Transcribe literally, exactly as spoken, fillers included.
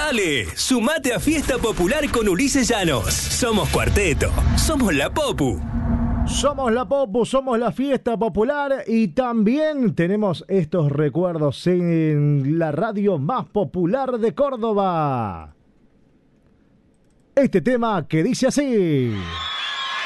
Dale, sumate a Fiesta Popular con Ulises Llanos. Somos Cuarteto, somos la Popu. Somos la Popu, somos la Fiesta Popular y también tenemos estos recuerdos en la radio más popular de Córdoba. Este tema que dice así.